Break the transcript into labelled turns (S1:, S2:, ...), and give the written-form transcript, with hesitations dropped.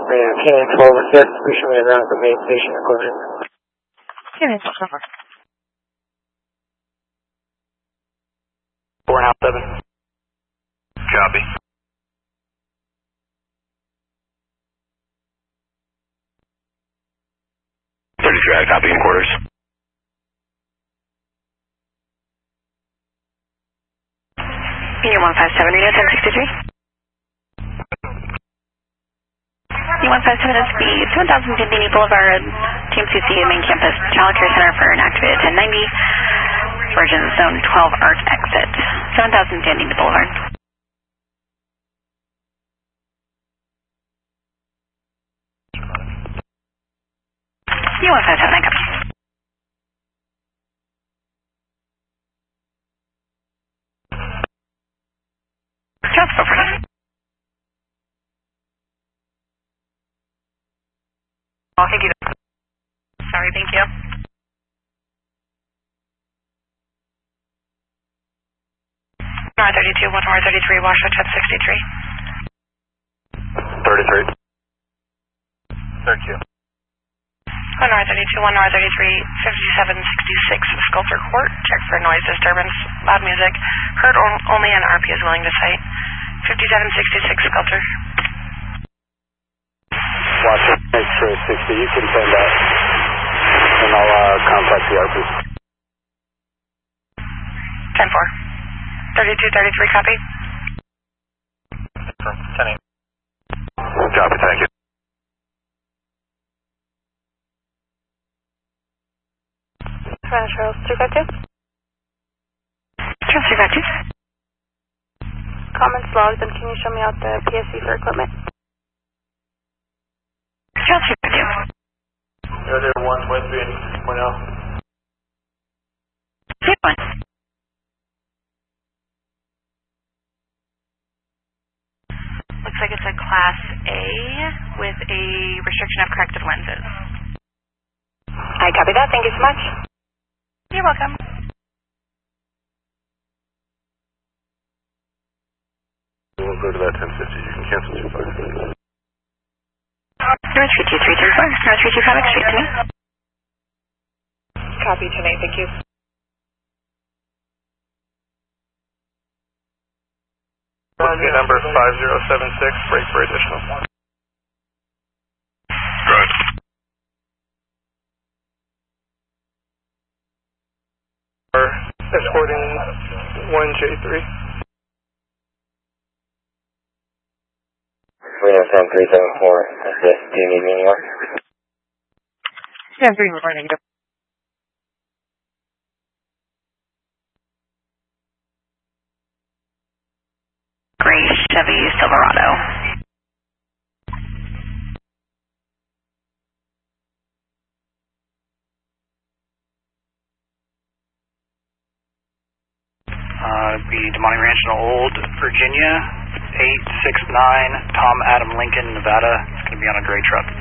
S1: Canyon 12 assist, pushing me around the main station enclosure.
S2: Canyon 12, over.
S3: 4.5-7. Copy. 30 copy in quarters.
S4: Union 157, Reno 1063. Union 157 is speed 1000 Dandini Boulevard, TMCC main campus, Child Care Center for an activated 1090. Origin zone 12 arc exit, 7000 Dandini Boulevard. Union 157, I copy. Transfer for us. Oh, thank you. Sorry, thank you. R32, 1R33, Washington 1063.
S3: 33. Thank you.
S4: 1R32, 1R33, 5766 Sculptor Court. Check for noise disturbance, loud music. Heard only an RP is willing to cite. 5766 Sculptor.
S3: Washington X-ray 60, you can send that. And I'll contact the RP.
S4: 10-4. 3233, copy.
S3: 10-8. Copy, thank you.
S4: Spanish Rails 352. Trans 352. Comments logged, and can you show me out the PSC for equipment? Trans 352.
S3: There, 1.3.0.
S4: Same one. Looks like it's a Class A with a restriction of corrective lenses. I copy that. Thank you so much. You're welcome.
S3: We'll go to that 1050. You can cancel 255.
S4: North 32334. North 325, straight to me. Copy, 10-8, thank you.
S3: Booking number 5076, break for additional. Good. Escorting 1J3.
S1: Reno 10374, assist, do you need me anywhere?
S2: 10-3, we're negative.
S4: Gray Chevy Silverado.
S3: Be Demonte Ranch in Old Virginia, 869 Tom Adam Lincoln, Nevada. It's going to be on a gray truck.